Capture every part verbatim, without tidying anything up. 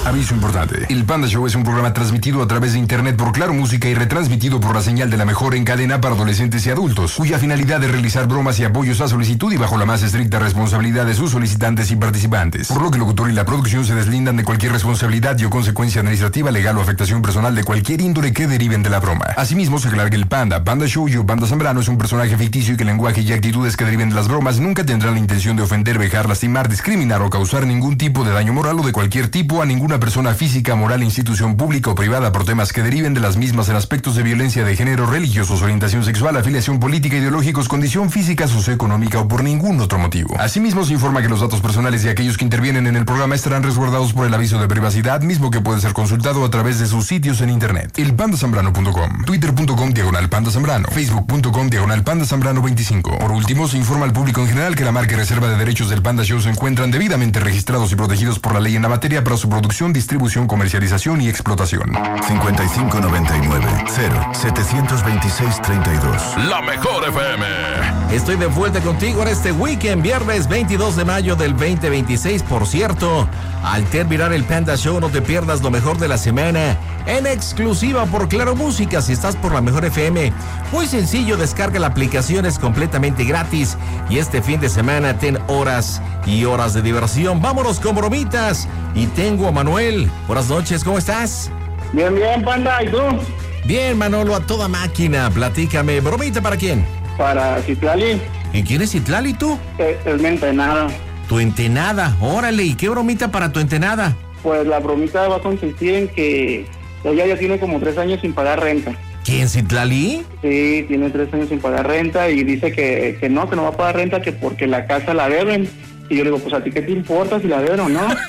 Aviso importante. El Panda Show es un programa transmitido a través de internet por Claro Música y retransmitido por la señal de la mejor en cadena para adolescentes y adultos, cuya finalidad es realizar bromas y apoyos a solicitud y bajo la más estricta responsabilidad de sus solicitantes y participantes. Por lo que el locutor y la producción se deslindan de cualquier responsabilidad y o consecuencia administrativa, legal o afectación personal de cualquier índole que deriven de la broma. Asimismo, se aclara que el Panda, Panda Show y o Panda Zambrano es un personaje ficticio y que el lenguaje y actitudes que deriven de las bromas nunca tendrán la intención de ofender, vejar, lastimar, discriminar o causar ningún tipo de daño moral o de cualquier tipo a ninguna persona física, moral, institución pública o privada por temas que deriven de las mismas en aspectos de violencia de género, religiosos, orientación sexual, afiliación política, ideológicos, condición física, socioeconómica o por ningún otro motivo. Asimismo, se informa que los datos personales de aquellos que intervienen en el programa estarán resguardados por el aviso de privacidad, mismo que puede ser consultado a través de sus sitios en internet. El panda zambrano punto com, twitter punto com diagonal panda zambrano, facebook punto com diagonal panda zambrano veinticinco. Por último, se informa al público en general que la marca y reserva de derechos del Panda Show se encuentran debidamente registrados y protegidos por la ley en la materia para su producción, distribución, comercialización y explotación. cincuenta y cinco noventa y nueve, cero, setecientos veintiséis, treinta y dos. La mejor F M. Estoy de vuelta contigo en este weekend, viernes veintidós de mayo del veinte veintiséis. Por cierto, al terminar el Panda Show, no te pierdas lo mejor de la semana en exclusiva por Claro Música. Si estás por la mejor F M, muy sencillo, descarga la aplicación, es completamente gratis. Y este fin de semana ten horas y horas de diversión. Vámonos con bromitas. Y tengo a Manuel. Buenas noches, ¿cómo estás? Bien, bien, Panda, ¿y tú? Bien, Manolo, a toda máquina. Platícame, ¿bromita para quién? Para Citlali. ¿Y quién es Citlali, tú? Es, es mi entenada. Tu entenada, órale, ¿y qué bromita para tu entenada? Pues la bromita va a consistir en que ella ya tiene como tres años sin pagar renta. ¿Quién, Citlali? Sí, tiene tres años sin pagar renta y dice que, que no, que no va a pagar renta, que porque la casa la deben. Y yo le digo, pues a ti qué te importa si la deben o no.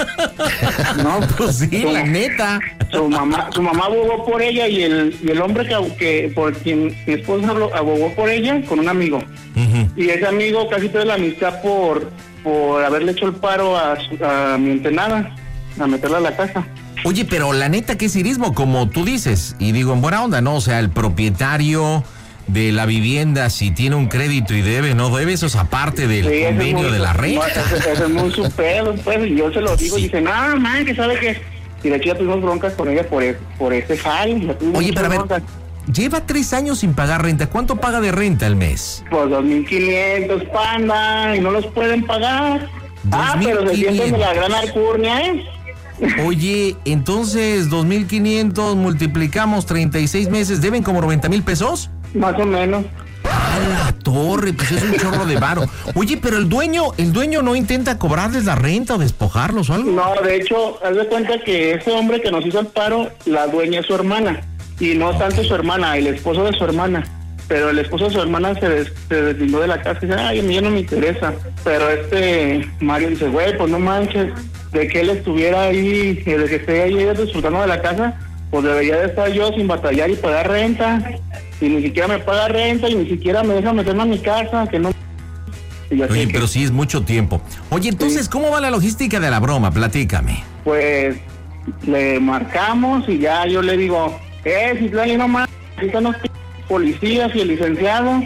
No, pues sí, su, la neta. Su mamá, su mamá abogó por ella y el, y el hombre que, que por quien mi esposa abogó por ella con un amigo. Uh-huh. Y ese amigo casi toda la amistad por, por haberle hecho el paro a, su, a mi entenada, a meterla a la casa. Oye, pero la neta, ¿qué cirismo? Como tú dices, y digo en buena onda, ¿no? O sea, el propietario de la vivienda, si tiene un crédito y debe, no debe, eso es aparte del sí, convenio muy, de la renta. Eso, eso es muy su pedo, pues, y yo se lo digo, sí. Y dice, no, man, que sabe que... Y de hecho ya tuvimos broncas con ella por, por este jal. Oye, pero a ver, broncas. Lleva tres años sin pagar renta. ¿Cuánto paga de renta al mes? Pues dos mil quinientos, Panda, y no los pueden pagar. Ah, pero se sienten de la gran alcurnia, ¿eh? Oye, entonces dos mil quinientos multiplicamos treinta y seis meses, ¿deben como noventa mil pesos? Más o menos. ¡A la torre! Pues es un chorro de varo. Oye, pero el dueño, el dueño no intenta cobrarles la renta o despojarlos o algo. No, de hecho, haz de cuenta que ese hombre que nos hizo el paro, la dueña es su hermana. Y no okay. tanto su hermana, el esposo de su hermana. Pero el esposo de su hermana se, des, se deslindó de la casa y dice, ay, a mí ya no me interesa. Pero este Mario dice, güey, pues no manches, de que él estuviera ahí, de que esté ahí disfrutando de la casa, pues debería de estar yo sin batallar y pagar renta. Y ni siquiera me paga renta y ni siquiera me deja meterme a mi casa, que no... Oye, que... pero sí es mucho tiempo. Oye, entonces, sí. ¿Cómo va la logística de la broma? Platícame. Pues, le marcamos y ya yo le digo, eh, si trae nomás, aquí están los policías y el licenciado,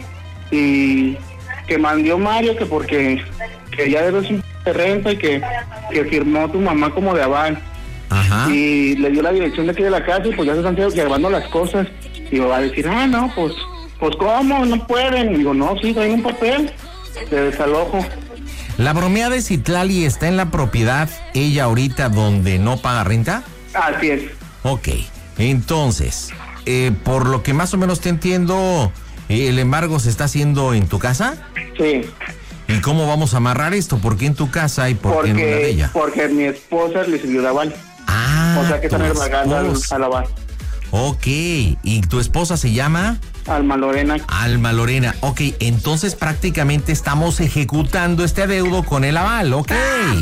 y que mandó Mario, que porque que ya debes un de renta y que, que firmó tu mamá como de aval. Ajá. Y le dio la dirección de aquí de la casa y pues ya se están llevando las cosas. Y va a decir, ah, no, pues, pues ¿cómo? No pueden. Y digo, no, sí, traen un papel de desalojo. ¿La bromea de Citlali está en la propiedad, ella ahorita, donde no paga renta? Así es. Ok, entonces, eh, por lo que más o menos te entiendo, ¿el embargo se está haciendo en tu casa? Sí. ¿Y cómo vamos a amarrar esto? ¿Por qué en tu casa y por porque, qué en la de ella? Porque mi esposa le sirvió de aval. Ah, o sea que están embargando al, al aval. Ok, ¿y tu esposa se llama? Alma Lorena. Alma Lorena, ok, entonces prácticamente estamos ejecutando este adeudo con el aval, ok.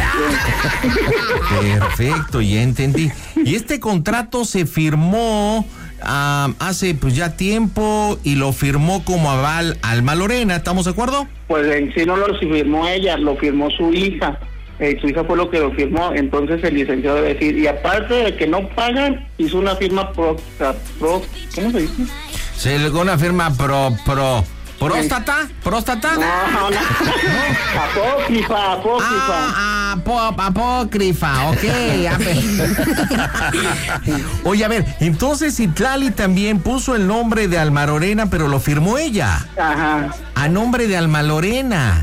Perfecto, ya entendí. Y este contrato se firmó um, hace pues ya tiempo y lo firmó como aval Alma Lorena, ¿estamos de acuerdo? Pues en sí no lo firmó ella, lo firmó su hija. Eh, su hija fue lo que lo firmó, entonces el licenciado debe decir, y aparte de que no pagan, hizo una firma pro, pro ¿cómo se dice? Se le una firma pro, pro, ¿Próstata? ¿Próstata? No, no, no. Apócrifa, apócrifa. Ah, apó- apócrifa, ok. A ver. Oye, a ver, entonces Citlali también puso el nombre de Alma Lorena, pero lo firmó ella. Ajá. A nombre de Alma Lorena.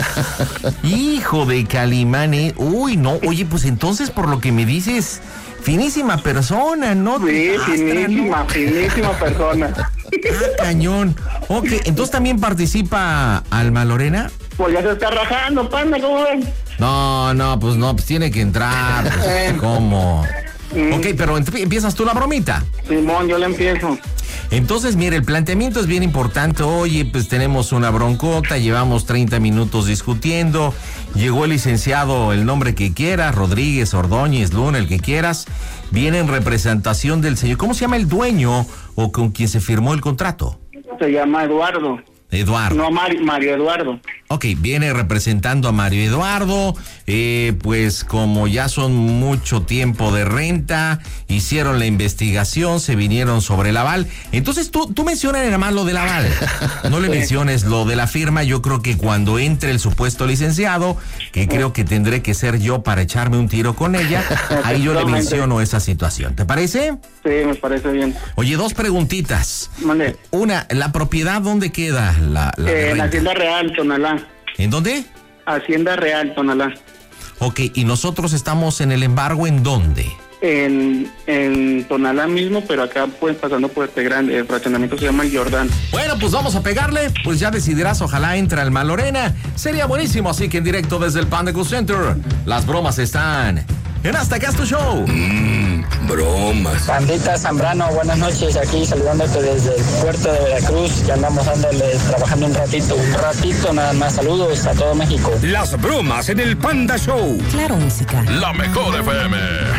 Hijo de Calimán, ¿eh? Uy, no, oye, pues entonces por lo que me dices, finísima persona, ¿no? Sí, Astra, finísima, ¿no? finísima persona. Ah, cañón. Ok, entonces también participa Alma Lorena. Pues ya se está rajando, panda, ¿cómo ven? No, no, pues no, pues tiene que entrar. Pues, Eh. ¿cómo? Mm. Ok, pero ent- empiezas tú la bromita. Simón, yo le empiezo. Entonces, mire, el planteamiento es bien importante. Oye, pues tenemos una broncota, llevamos treinta minutos discutiendo. Llegó el licenciado, el nombre que quieras, Rodríguez, Ordóñez, Luna, el que quieras. Viene en representación del señor. ¿Cómo se llama el dueño o con quien se firmó el contrato? Se llama Eduardo. Eduardo. No, Mario, Mario Eduardo. Ok, viene representando a Mario Eduardo, eh, pues como ya son mucho tiempo de renta, hicieron la investigación, se vinieron sobre el aval. Entonces tú, tú mencionas nada más lo del aval, no le menciones lo de la firma. Yo creo que cuando entre el supuesto licenciado, que creo que tendré que ser yo para echarme un tiro con ella, ahí yo le menciono esa situación. ¿Te parece? Sí, me parece bien. Oye, dos preguntitas. Mande. Una, ¿la propiedad dónde queda? La, la de Eh, en renta? Hacienda Real, Tonalá. ¿En dónde? Hacienda Real, Tonalá. Ok, y nosotros estamos en el embargo, ¿en dónde? En, en Tonalá mismo, pero acá pues pasando por este grande, el fraccionamiento se llama el Jordán. Bueno, pues vamos a pegarle, pues ya decidirás, ojalá entre Alma Lorena. Sería buenísimo, así que en directo desde el Panda Cool Center, las bromas están en Hasta Acá es tu Show. Mmm, bromas. Pandita Zambrano, buenas noches, aquí saludándote desde el puerto de Veracruz, ya andamos dándole, trabajando un ratito, un ratito nada más, saludos a todo México. Las bromas en el Panda Show. Claro, música. La mejor F M.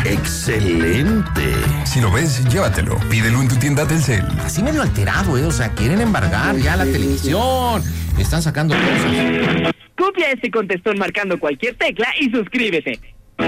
Excelente. Si lo ves, llévatelo. Pídelo en tu tienda Telcel. Así medio alterado, ¿eh? O sea, quieren embargar ya la televisión, están sacando cosas. Copia este contestón marcando cualquier tecla y suscríbete.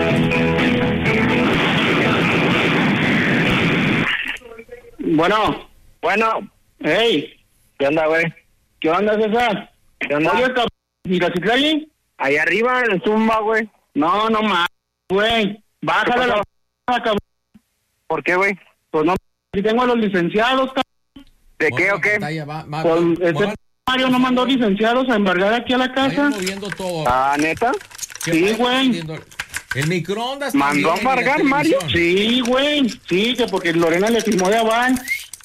Bueno, Bueno, hey, ¿qué onda, güey? ¿qué onda, César? ¿Qué onda? Oye, cabrón, ¿y la Citlali? Ahí arriba en el Zumba, güey. No, no más, güey. Bájale la cabrón. ¿Por qué, güey? Pues no, si tengo a los licenciados, cabrón. ¿De qué o qué? Pues este Mario no mandó licenciados a embargar aquí a la casa. moviendo todo. Ah, ¿neta? Sí, güey. El microondas. ¿Mandó a embargar, Mario? Sí, güey. Sí, que porque Lorena le firmó de aval.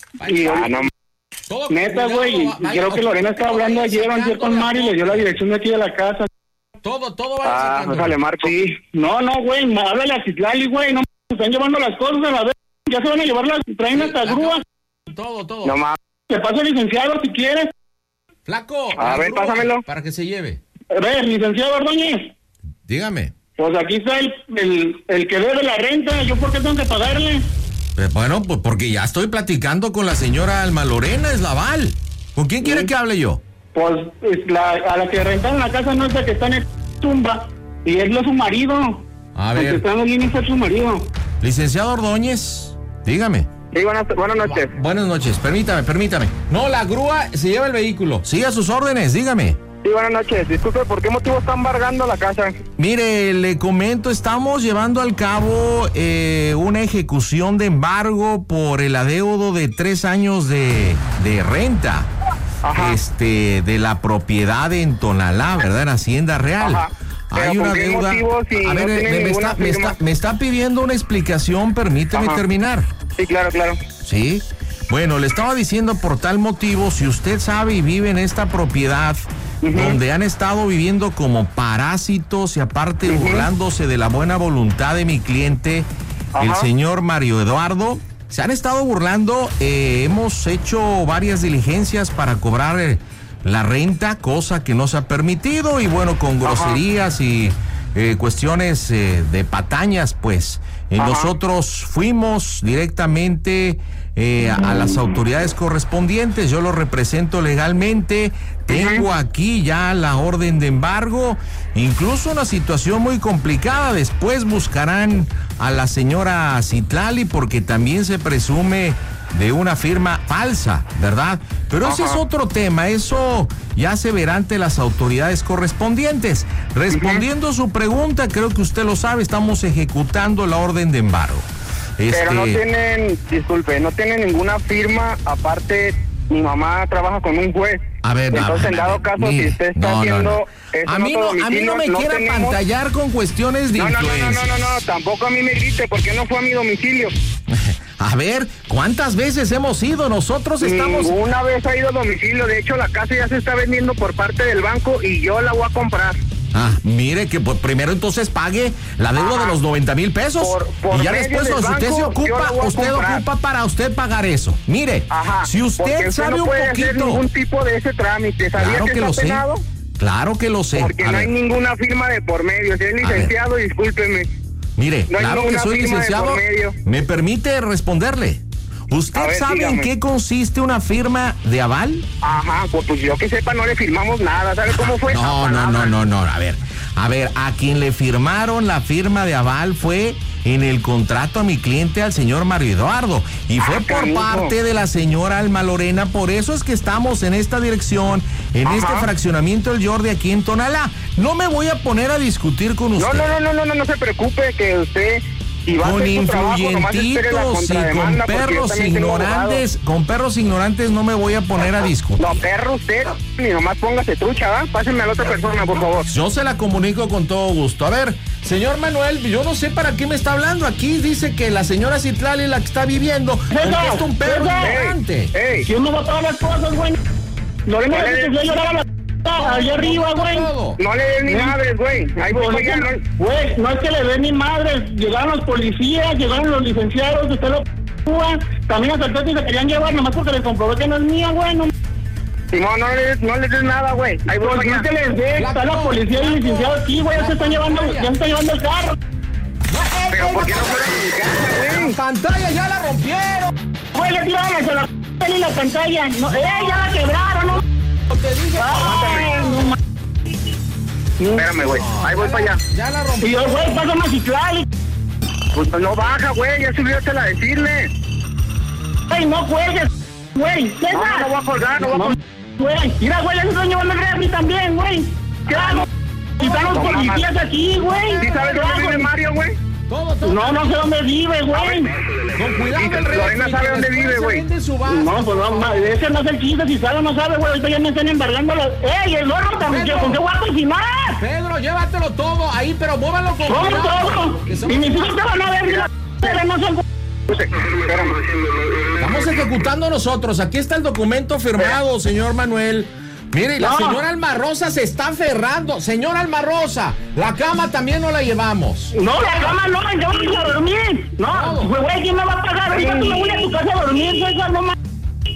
Y Ah, no. Todo, neta, cuidado, güey. Y vaya- creo que Lorena estaba hablando ayer o antier con Mario y le dio la dirección de aquí de la casa. Todo, todo Ah, déjale, Marco. Sí. No, no, güey. Háblale a Citlali, güey. No, se están llevando las cosas a la vez. Ya se van a llevar las. Traen hasta grúas. Todo, todo. No mames. Te paso el licenciado si quieres. Flaco. A la ver, grúa, pásamelo. Para que se lleve. A ver, licenciado Ordóñez. Dígame. Pues aquí está el, el, el que debe la renta. ¿Yo por qué tengo que pagarle? Eh, Bueno, pues porque ya estoy platicando con la señora Alma Lorena, es la Val. ¿Con quién quiere que hable yo? Pues es la, a la que rentaron la casa no es la que está en el tumba. Y él no es su marido. A El que ver, está en el línea es su marido. licenciado Ordóñez, dígame. Sí, buenas, buenas noches. Buenas noches, permítame, permítame. No, la grúa se lleva el vehículo. Siga sus órdenes, dígame. Sí, buenas noches. Disculpe, ¿por qué motivo está embargando la casa? Mire, le comento, estamos llevando al cabo eh, una ejecución de embargo por el adeudo de tres años de, de renta. Ajá. Este, de la propiedad en Tonalá, ¿verdad? En Hacienda Real. Ajá. Pero Hay ¿con una qué deuda. motivo si A no ver, tiene me, me ninguna está, me, firma? está, me está pidiendo una explicación, permíteme Ajá. terminar. Sí, claro, claro. ¿Sí? Bueno, le estaba diciendo por tal motivo, si usted sabe y vive en esta propiedad donde han estado viviendo como parásitos y aparte burlándose de la buena voluntad de mi cliente, el Ajá. señor Mario Eduardo, se han estado burlando, eh, hemos hecho varias diligencias para cobrar eh, la renta, cosa que no se ha permitido y bueno, con groserías y eh, cuestiones eh, de patañas, pues eh, Ajá. nosotros fuimos directamente eh, a, a las autoridades correspondientes, yo lo represento legalmente, tengo aquí ya la orden de embargo, incluso una situación muy complicada, después buscarán a la señora Citlali porque también se presume de una firma falsa, ¿verdad? Pero ese es otro tema, eso ya se verá ante las autoridades correspondientes. Respondiendo a su pregunta, creo que usted lo sabe, estamos ejecutando la orden de embargo. Este... Pero no tienen, disculpe, no tienen ninguna firma, aparte mi mamá trabaja con un juez. A ver, entonces no, en dado caso, mire, si usted está no, no, haciendo no. eso A mí no, a mí no me no quiera tenemos... pantallar con cuestiones de no, no, influencia. No, no, no, no, no, tampoco a mí me grite, porque no fue a mi domicilio. A ver, ¿cuántas veces hemos ido? Nosotros estamos... Una vez ha ido a domicilio, de hecho la casa ya se está vendiendo por parte del banco y yo la voy a comprar. Ah, mire que pues, primero entonces pague la deuda Ajá. de los noventa mil pesos por, por y ya después si banco, usted se ocupa, usted ocupa para usted pagar eso. Mire, Ajá, si usted sabe no un puede poquito... hacer ningún tipo de ese trámite, ¿sabía claro que, que está lo penado? sé. Claro que lo sé. Porque a no ver. hay ninguna firma de por medio. Si es licenciado, discúlpeme. Mire, no claro que soy licenciado. ¿Me permite responderle? ¿Usted ver, sabe dígame. en qué consiste una firma de aval? Ajá, pues, pues yo que sepa no le firmamos nada. ¿Sabe cómo fue? No, no, no, no, no. A ver, a ver, a quien le firmaron la firma de aval fue en el contrato a mi cliente, al señor Mario Eduardo. Y fue ah, por canijo. parte de la señora Alma Lorena. Por eso es que estamos en esta dirección, en Ajá. este fraccionamiento del Jordi aquí en Tonalá. No me voy a poner a discutir con usted. No, no, no, no, no, no, no se preocupe que usted... Y con influyentitos y con perros ignorantes, con perros ignorantes no me voy a poner a discutir. No, perro usted, ni nomás póngase trucha, ¿va? Pásenme a la otra persona, por favor. Yo se la comunico con todo gusto. A ver, señor Manuel, yo no sé para qué me está hablando. Aquí dice que la señora Citlali es la que está viviendo. Es un perro ignorante. Ey, ¿quién me va a pagar las cosas, güey? No le metes que llorar a la... allá arriba, güey. No le den ni madres, güey. Ahí voy, güey. No, güey, no es que le den ni madres. Llegaron los policías, llegaron los licenciados, usted lo p***a. También asaltantes se querían llevar, nomás porque les comprobé que no es mía, güey. No, no, no les, no les des nada, güey. Ahí voy, no que les dé. Está la policía y el licenciado aquí, güey. Ya se están llevando, ya se están llevando el carro. Pero ¿por qué no fueron a mi casa, güey? La pantalla ya la rompieron. Güey, le tiraron a la p*** y la pantalla. No, eh, ya la quebraron, ¿no? Te dije, aguántame. No, espérame, güey. Ahí voy para allá. Ya la rompí. Y yo, güey, pásame a Citlali. Pues no baja, güey. Ya subió a decirle. Güey, no cuelgues, güey. ¿Qué no, no, no voy a colgar, no voy a colgar. Güey, mira, güey, ya se están llevando el refri también, güey. ¿Qué hago? Y están los policías aquí, güey. ¿Sí sabes dónde vive Mario, güey? Todo, todo. No, no sé dónde vive, güey. Con cuidado, el rey. Lorena sabe dónde vive, güey. No, pues no, ese no es el chiste. Si sabe o no sabe, güey. Ahorita ya me están embargando los... ¡Ey, el gorro también! ¿Con qué voy a cocinar? Pedro, llévatelo todo ahí, pero muévalo con ¿Cómo todo? Y mis hijos te van a ver, pero no son... Estamos ejecutando nosotros. Aquí está el documento firmado, señor Manuel. Mire, la no. señora Alma Rosa se está aferrando. Señora Alma Rosa, la cama también no la llevamos. No, la cama no, yo voy a dormir. No, güey, ¿quién me va a pagar? Ahorita me voy a tu casa a dormir, César, no más.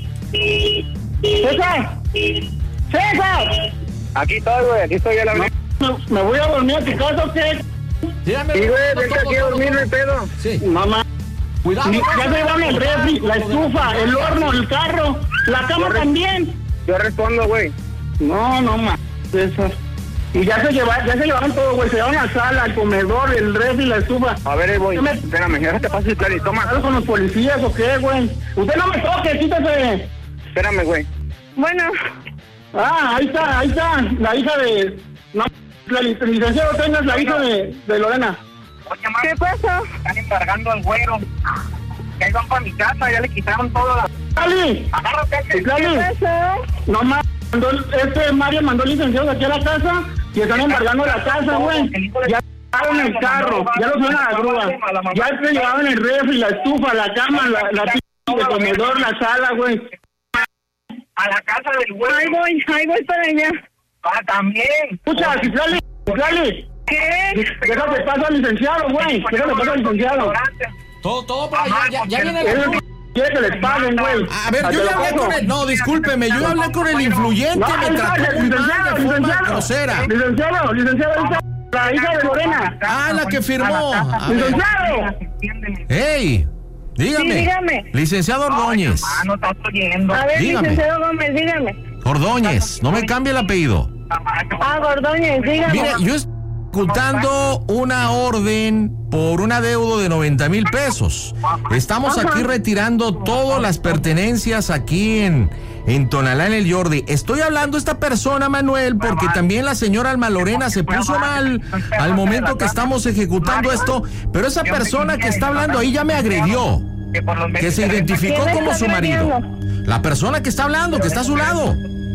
César, César. Aquí estoy, güey, aquí estoy, ya la verdad. No, ¿me voy a dormir a tu casa o qué? Dígame. Sí, güey, vente aquí a dormir, el pedo. Sí. Mamá. Cuidado. Ya se llevaron el refri, la estufa, el horno, el carro, la cama yo también. Yo respondo, güey. No, no más. Eso. Y ya se llevaron, ya se llevaron todo, güey. Se llevaron la sala, el comedor, el refri, la estufa. A ver, voy. Me... Espérame, ya te paso el plan y toma. ¿Algo con los policías o qué, güey? Usted no me toque, quítese. Espérame, güey. Bueno. Ah, ahí está, ahí está. La hija de... No, la licenciada tengas la hija de, de Lorena. Oye, ¿qué pasa? Están embargando al güero. Que ahí van para mi casa, ya le quitaron todo la... ¡Lali! ¡Agárrate! ¡Lali! ¿Qué pasa? No más, este Mario mandó licenciados aquí a la casa y están embargando la casa, güey. Ya llevaron el carro, ya lo subieron a la grúa. Ya se llevaron el refri, la estufa, la cama, la, la t el comedor, la sala, güey. A la casa del güey. Ahí voy, ahí voy para allá. Ah, también. Escucha, Citlali, Citlali. ¿Qué? Déjate paso al licenciado, güey. Déjate paso al licenciado. Todo, todo para allá, ya, ya viene la... Quiere que les paguen, güey. A ver, yo ya hablé con el... No, discúlpeme, yo hablé con el influyente, no, me trató muy mal de forma grosera. Licenciado, licenciado, la hija de Lorena. Ah, la que firmó. Licenciado. ¡Ey! Dígame. Sí, dígame. Licenciado Ordóñez. Ah, no estás oyendo. A ver, dígame. Licenciado Gómez, dígame. Ordóñez, no me cambie el apellido. Ah, Ordóñez, dígame. Mire, yo estoy ejecutando una orden por un adeudo de noventa mil pesos. Estamos Ajá. aquí retirando todas las pertenencias aquí en, en Tonalá, en el Jordi. Estoy hablando esta persona, Manuel, porque también la señora Alma Lorena se puso mal al momento que estamos ejecutando esto, pero esa persona que está hablando ahí ya me agredió, que se identificó ¿Quién como está su marido. agrediendo? La persona que está hablando, que está a su lado.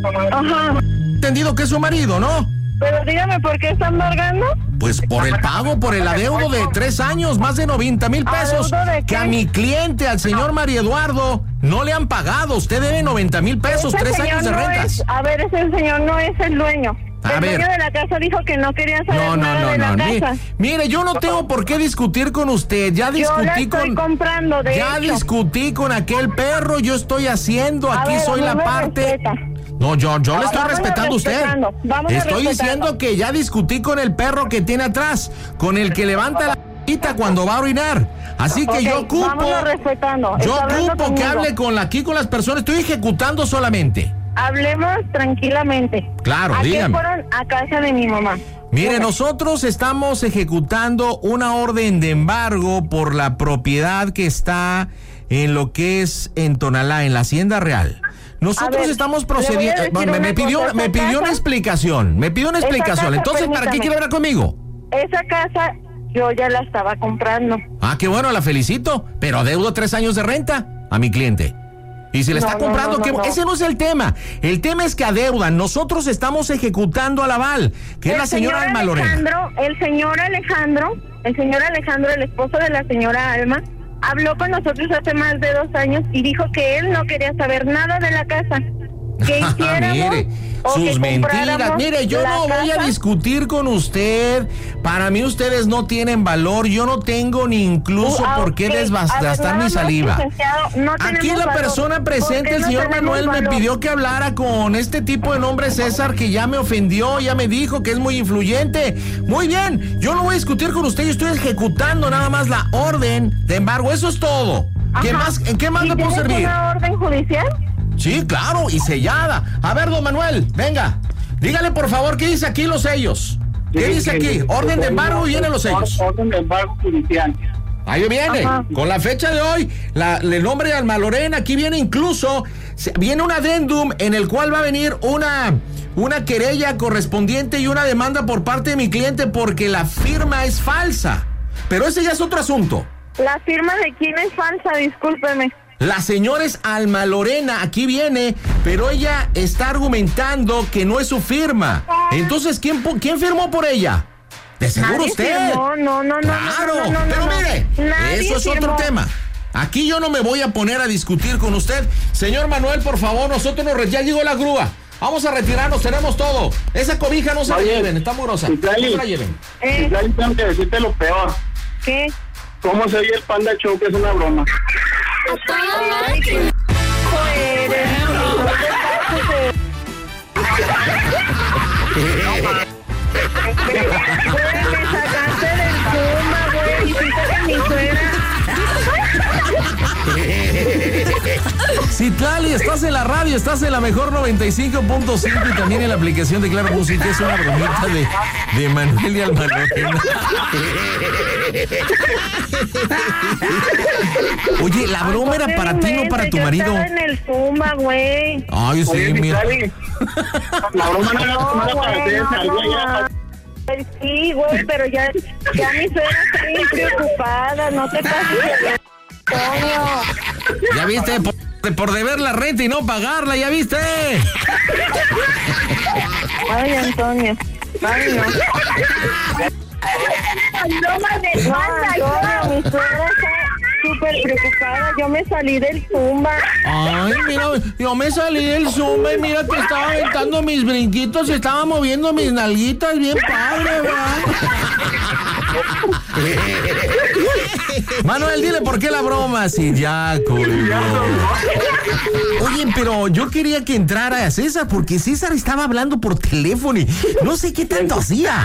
Ajá. Entendido que es su marido, ¿no? Pero dígame, ¿por qué están embargando? Pues por el pago, por el adeudo de tres años, más de noventa mil pesos, ¿Adeudo de qué? que a mi cliente, al señor María Eduardo, no le han pagado. Usted debe noventa mil pesos, Ese tres señor años de no rentas. es- a ver, ese señor no es el dueño. A el ver. dueño de la casa dijo que no quería saber No, no, nada no, de la no. Mi- casa. Mire, yo no tengo por qué discutir con usted. Ya Yo la discutí estoy con. comprando, de Ya hecho. discutí con aquel perro. Yo estoy haciendo. A Aquí ver, soy a mí la me parte. respeta. No, yo, yo le estoy Vámonos respetando a usted. respetando, vámonos Estoy respetando. diciendo que ya discutí con el perro que tiene atrás, con el que levanta la p*** cuando va a orinar. Así que Ok, yo ocupo. vámonos respetando. Yo Está hablando ocupo que conmigo. hable con la, aquí con las personas. Estoy ejecutando solamente. Hablemos tranquilamente. Claro, ¿A qué dígame. fueron? A casa de mi mamá. Mire, Dígame. nosotros estamos ejecutando una orden de embargo por la propiedad que está en lo que es en Tonalá, en la Hacienda Real. Nosotros A ver, estamos le voy a procediendo. decir Me, me una pidió, cosa, me esa pidió una casa- explicación. Me pidió una esa explicación. casa, Entonces, ¿para qué permítame. quiere hablar conmigo? Esa casa yo ya la estaba comprando. Ah, qué bueno, la felicito. Pero adeudo tres años de renta a mi cliente. Y si le No, está no, comprando, no, ¿qué- no, no. ese no es el tema. El tema es que adeudan. Nosotros estamos ejecutando al aval, que es El la señora señor Alma Lorena. Alejandro, el señor Alejandro, el señor Alejandro, el esposo de la señora Alma, habló con nosotros hace más de dos años y dijo que él no quería saber nada de la casa. Que hiciéramos Mire, o que sus mentiras. compráramos Mire, yo la no voy a casa. discutir con usted. Para mí ustedes no tienen valor. Yo no tengo ni incluso Ah, por qué ok. desgastar A ver, nada mi más, saliva. licenciado, no Aquí tenemos la valor. persona ¿Por presente, qué el no señor tenemos Manuel, me valor? pidió que hablara con este tipo de nombre César, que ya me ofendió, ya me dijo que es muy influyente. Muy bien, yo no voy a discutir con usted, yo estoy ejecutando nada más la orden de embargo, eso es todo. ¿Qué Ajá. más, ¿En qué más ¿Y le puedo tienes servir? una orden judicial? Sí, claro, y sellada. A ver, don Manuel, venga. Dígale, por favor, ¿qué dice aquí los sellos? ¿Qué dice aquí? Orden de embargo y vienen los sellos. Orden de embargo judicial. Ahí viene, Ajá. con la fecha de hoy, la, el nombre de Alma Lorena, aquí viene incluso, se- viene un adendum en el cual va a venir una, una querella correspondiente y una demanda por parte de mi cliente porque la firma es falsa. Pero ese ya es otro asunto. La firma de quién es falsa, discúlpeme. La señora es Alma Lorena, aquí viene, pero ella está argumentando que no es su firma. Entonces, ¿quién, pu- quién firmó por ella? De seguro Nadie usted. firmó, no, no, no, Claro, no, no, no, pero no. mire, Nadie eso es otro firmó. tema. Aquí yo no me voy a poner a discutir con usted. Señor Manuel, por favor, nosotros nos re- ya llegó la grúa. Vamos a retirarnos, tenemos todo. Esa cobija no se la Oye, lleven, está mugrosa. No Citlali. se la lleven. Eh, Ya tengo que decirte lo peor. ¿Qué? ¿Cómo se oye el Panda Show? Que es una broma. Ay, qué hijo eres. No te pases de- Güey, me sacaste del Puma, güey. Hiciste que mi suegra. Citlali, estás en la radio, estás en la mejor noventa y cinco punto cinco y también en la aplicación de Claro Música. Es una bromita de, de Manuel y Alma Lorena. Oye, ¿la broma era para ti, no para tu Yo marido? estaba en el Zumba, güey. Ay, sí, Oye, mira. Citlali, la broma no era, no era para güey, César, no, ya, ya, no. Pues sí, güey, pero ya, ya mi suegra está bien preocupada. No te pases de Antonio. ¿Ya viste? Por, por deber la renta y no pagarla, ¿ya viste? Ay, Antonio. Ay, no. No, Antonio, mi suegra está súper preocupada. Yo me salí del Zumba. Ay, mira, yo me salí del Zumba y mira que estaba aventando mis brinquitos y estaba moviendo mis nalguitas bien padre, ¿verdad? Manuel, dile por qué la broma, si ya colgó. Oye, pero yo quería que entrara César, porque César estaba hablando por teléfono y no sé qué tanto hacía.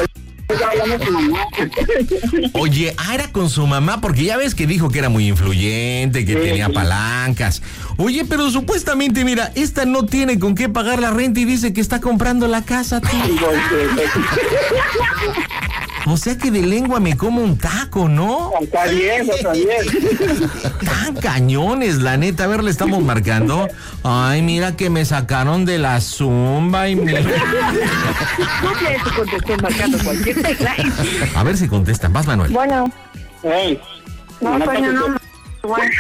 Oye, ah, era con su mamá, porque ya ves que dijo que era muy influyente, que tenía palancas. Oye, pero supuestamente, mira, esta no tiene con qué pagar la renta y dice que está comprando la casa, tío. O sea que de lengua me como un taco, ¿no? Está bien, está bien. Tan cañones, la neta. A ver, le estamos marcando. Ay, mira que me sacaron de la zumba y me... No tienes que contestar marcando cualquier tecla. A ver si contestan. Vas, Manuel. Bueno, Ey, no, una coño, no. cosa- Bueno,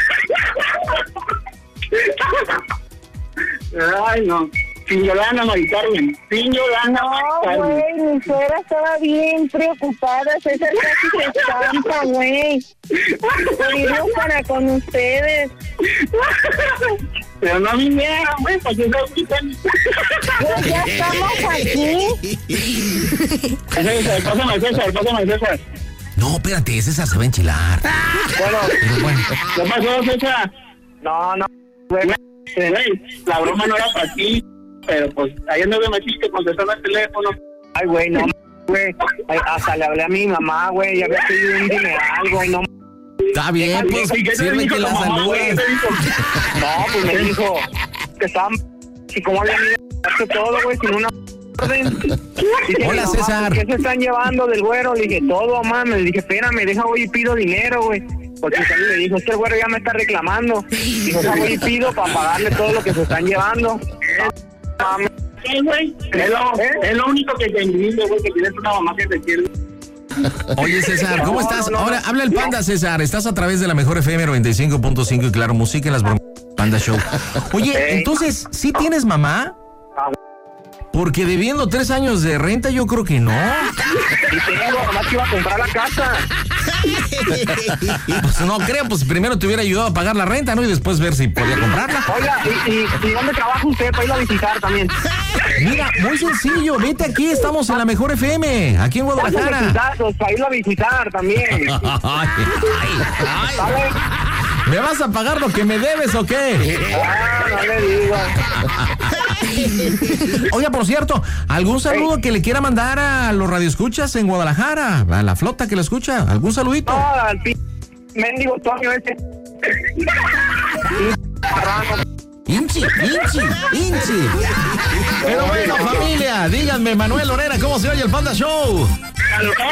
Ay, no. Sin Yolanda, Mari Carmen. Sin Yolanda, Mari no, Carmen. güey, mi suegra estaba bien preocupada. César casi se estampa, güey. Venimos para con ustedes. Pero no vinieron, güey, para que se quitan. Pues ya estamos aquí. César, pásame a César, pásame a César. No, espérate, César se va a enchilar. Bueno, Pero bueno. ¿qué pasó, César? No, no. Güey, la broma no era para ti, pero pues ayer no me metiste contestando el teléfono. Ay, güey, no, güey. Ay, hasta le hablé a mi mamá, güey. Ya había pedido un dineral, güey. No, Está bien, pues, ¿Y qué te sirve dijo que tu la mamá, güey? ¿Qué saludes. te dijo? no, pues me dijo que estaban. Y como habían ido a hacer todo, güey, sin una orden. Dice, Hola, mamá, César. ¿qué se están llevando del güero? Le dije, todo, mamá. Le dije, espérame, deja, voy y pido dinero, güey. Porque Cali le dijo, es que el güero ya me está reclamando. Dijo, o voy y pido para pagarle todo lo que se están llevando. Mami, Sí, güey. Es lo, es lo único que te envidio, güey, que tienes una mamá que te quiere. Oye, César, ¿cómo No, estás? no, no. Ahora, habla el Panda, César. Estás a través de la mejor F M noventa y cinco punto cinco y Claro Música en las bromas Panda Show. Oye, Ey. entonces, ¿sí tienes mamá? Porque debiendo tres años de renta, yo creo que no. y tengo, nomás que iba a comprar la casa. Pues no creo, pues primero te hubiera ayudado a pagar la renta, ¿no? Y después ver si podía comprarla. Oiga, ¿y, y, y dónde trabaja usted para ir a visitar también? Mira, muy sencillo, vete aquí, estamos en la mejor F M, aquí en Guadalajara. Visitarlos, para irlo a visitar también. Ay, ay, ay. ¿Sale? ¿Me vas a pagar lo que me debes o qué? Ah, no le digo. Oiga, por cierto, ¿algún saludo que le quiera mandar a los radioescuchas en Guadalajara? A la flota que la escucha, ¿algún saludito? No, al p... mendigo Toño ese. Inchi, Inchi, Inchi. Pero bueno, familia, díganme, Manuel Lorena, ¿cómo se oye el Panda Show?